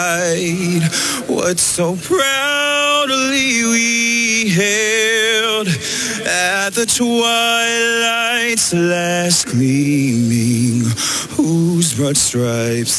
What so proudly we hailed at the twilight's last gleaming, whose broad stripes